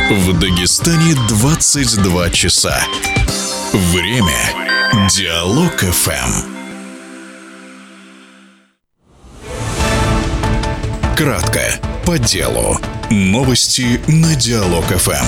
В Дагестане 22 часа. Время Диалог ФМ. Кратко, по делу. Новости на Диалог ФМ.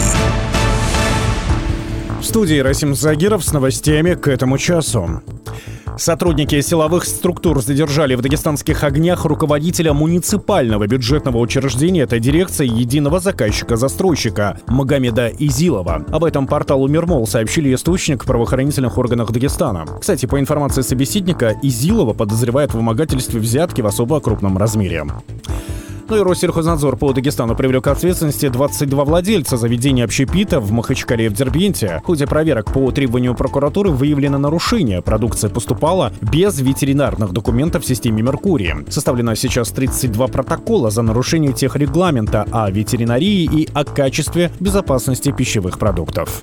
В студии Расим Загиров с новостями к этому часу. Сотрудники силовых структур задержали в дагестанских огнях руководителя муниципального бюджетного учреждения, это дирекция единого заказчика-застройщика Магомеда Изилова. Об этом порталу Мирмол сообщили источник в правоохранительных органах Дагестана. Кстати, по информации собеседника, Изилова подозревают в вымогательстве взятки в особо крупном размере. Ну и Россельхознадзор по Дагестану привлек к ответственности 22 владельца заведения общепита в Махачкале и в Дербенте. В ходе проверок по требованию прокуратуры выявлено нарушение. Продукция поступала без ветеринарных документов в системе «Меркурий». Составлено сейчас 32 протокола за нарушение техрегламента о ветеринарии и о качестве безопасности пищевых продуктов.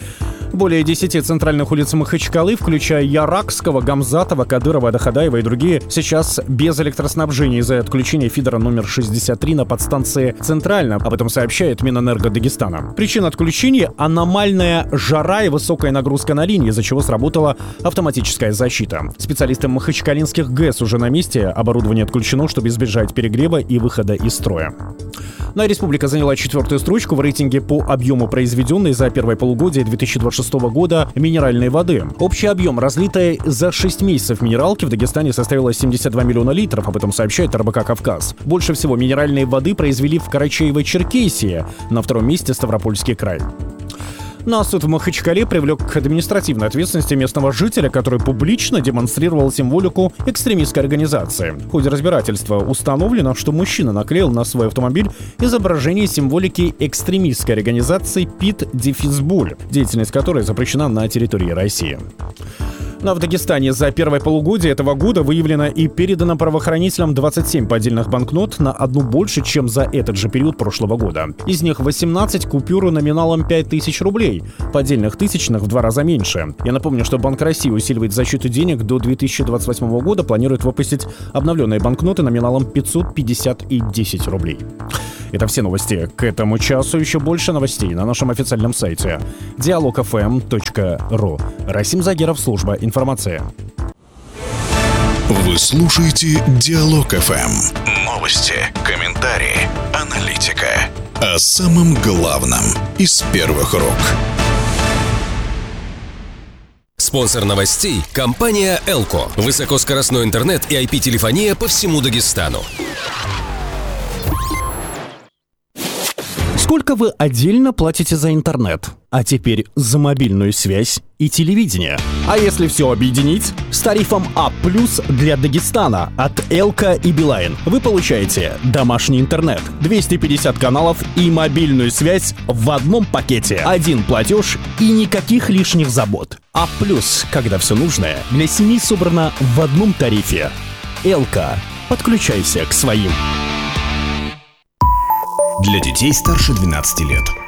Более 10 центральных улиц Махачкалы, включая Яракского, Гамзатова, Кадырова, Дахадаева и другие, сейчас без электроснабжения из-за отключения фидера номер 63 на подстанции «Центрально». Об этом сообщает Минэнерго Дагестана. Причина отключения — аномальная жара и высокая нагрузка на линии, из-за чего сработала автоматическая защита. Специалисты махачкалинских ГЭС уже на месте. Оборудование отключено, чтобы избежать перегрева и выхода из строя. Ну а республика заняла 4-ю строчку в рейтинге по объему произведенной за первое полугодие 2026 года минеральной воды. Общий объем разлитой за 6 месяцев минералки в Дагестане составил 72 миллиона литров, об этом сообщает РБК «Кавказ». Больше всего минеральной воды произвели в Карачаево-Черкесии, на втором месте Ставропольский край. Ну а суд в Махачкале привлек к административной ответственности местного жителя, который публично демонстрировал символику экстремистской организации. В ходе разбирательства установлено, что мужчина наклеил на свой автомобиль изображение символики экстремистской организации ПИТ-Буль, деятельность которой запрещена на территории России. Но в Дагестане за первое полугодие этого года выявлено и передано правоохранителям 27 поддельных банкнот, на одну больше, чем за этот же период прошлого года. Из них 18 купюр номиналом 5000 рублей, поддельных тысячных в 2 раза меньше. Я напомню, что Банк России усиливает защиту денег. До 2028 года планирует выпустить обновленные банкноты номиналом 550 и 10 рублей. Это все новости к этому часу. Еще больше новостей на нашем официальном сайте dialogfm.ru. Расим Загиров, служба информации. Вы слушаете Диалог ФМ. Новости, комментарии, аналитика. О самом главном из первых рук. Спонсор новостей – компания «Элко». Высокоскоростной интернет и IP-телефония по всему Дагестану. Сколько вы отдельно платите за интернет? А теперь за мобильную связь и телевидение. А если все объединить? С тарифом А+ для Дагестана от Элко и Билайн вы получаете домашний интернет, 250 каналов и мобильную связь в одном пакете. Один платеж и никаких лишних забот. А+, когда все нужное для семьи собрано в одном тарифе. Элко. Подключайся к своим. Для детей старше 12 лет.